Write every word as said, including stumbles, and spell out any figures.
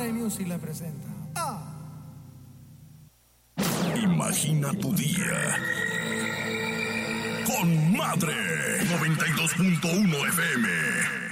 Madre Music le presenta. Ah. Imagina tu día con Madre noventa y dos punto uno F M.